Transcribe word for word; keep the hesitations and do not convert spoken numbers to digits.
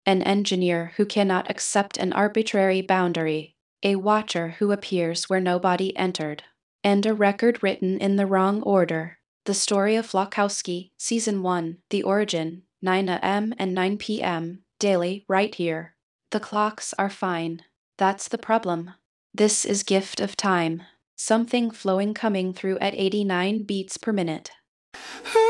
An engineer who cannot accept an arbitrary boundary, a watcher who appears where nobody entered, and a record written in the wrong order. The Story of Flokowski, Season one, The Origin, nine a m and nine p m, daily, right here. The clocks are fine. That's the problem. This is Gift of Time. Something flowing coming through at eighty-nine beats per minute.